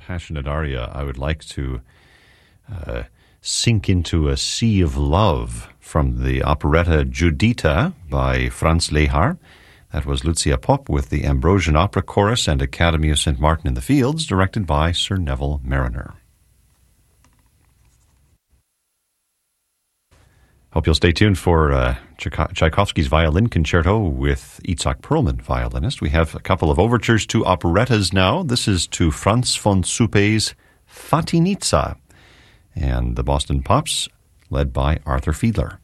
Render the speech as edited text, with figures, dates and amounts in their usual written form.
passionate aria, I would like to sink into a sea of love from the operetta Giuditta by Franz Lehár. That was Lucia Popp with the Ambrosian Opera Chorus and Academy of St. Martin in the Fields, directed by Sir Neville Marriner. Hope you'll stay tuned for Tchaikovsky's Violin Concerto with Itzhak Perlman, violinist. We have a couple of overtures to operettas now. This is to Franz von Suppé's Fatinitsa, and the Boston Pops, led by Arthur Fiedler.